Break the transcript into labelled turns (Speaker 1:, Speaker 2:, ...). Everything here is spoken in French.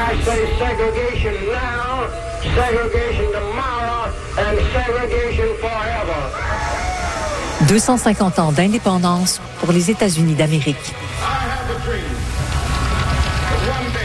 Speaker 1: I say segregation now, segregation tomorrow, and segregation forever.
Speaker 2: 250 ans d'indépendance pour les États-Unis d'Amérique.
Speaker 1: I have a dream. One day